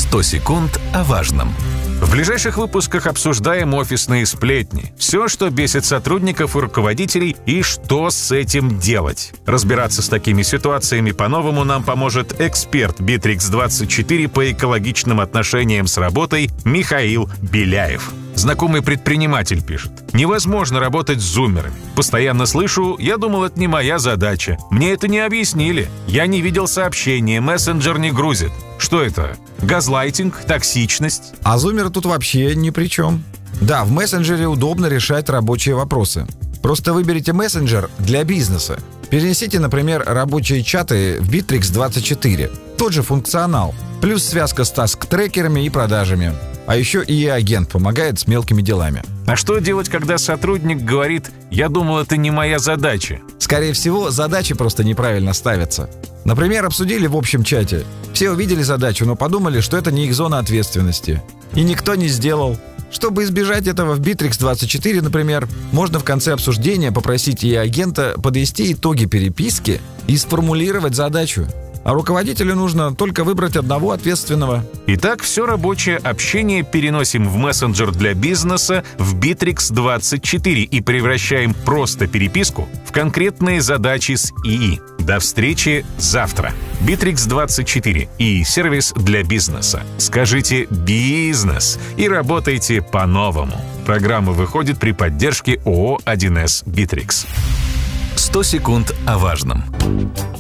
100 секунд о важном. В ближайших выпусках обсуждаем офисные сплетни, все, что бесит сотрудников и руководителей, и что с этим делать. Разбираться с такими ситуациями по-новому нам поможет эксперт Bittrex24 по экологичным отношениям с работой Михаил Беляев. Знакомый предприниматель пишет: «Невозможно работать с зумерами. Постоянно слышу: я думал, это не моя задача. Мне это не объяснили. Я не видел сообщения, мессенджер не грузит». Что это? Газлайтинг? Токсичность? А зумеры тут вообще ни при чем. Да, в мессенджере удобно решать рабочие вопросы. Просто выберите мессенджер для бизнеса. Перенесите, например, рабочие чаты в Bittrex24. Тот же функционал. Плюс связка с таск-трекерами и продажами. А еще и агент помогает с мелкими делами. А что делать, когда сотрудник говорит: «Я думал, это не моя задача»? Скорее всего, задачи просто неправильно ставятся. Например, обсудили в общем чате. Все увидели задачу, но подумали, что это не их зона ответственности. И никто не сделал. Чтобы избежать этого, в Bittrex24, например, можно в конце обсуждения попросить агента подвести итоги переписки и сформулировать задачу. А руководителю нужно только выбрать одного ответственного. Итак, все рабочее общение переносим в мессенджер для бизнеса в Bittrex24 и превращаем просто переписку в конкретные задачи с ИИ. До встречи завтра. Bittrex24 и сервис для бизнеса. Скажите «бизнес» и работайте по-новому. Программа выходит при поддержке ООО «1С Bittrex». 100 секунд о важном.